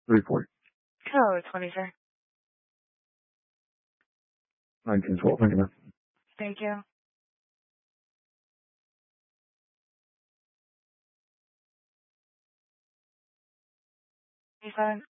Report. Hello, 20, sir. 1912. Thank you, ma'am. Thank you. Hey, son.